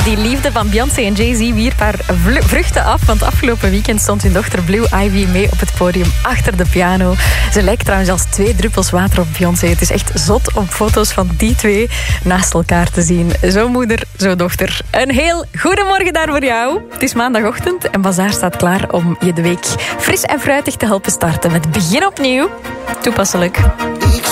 die liefde van Beyoncé en Jay-Z wierp haar vruchten af. Want afgelopen weekend stond hun dochter Blue Ivy mee op het podium achter de piano. Ze lijkt trouwens als 2 druppels water op Beyoncé. Het is echt zot om foto's van die 2 naast elkaar te zien. Zo moeder, zo dochter. Een heel goedemorgen daar voor jou. Het is maandagochtend en Bazaar staat klaar om je de week fris en fruitig te helpen starten met Begin Opnieuw. Toepasselijk. Ik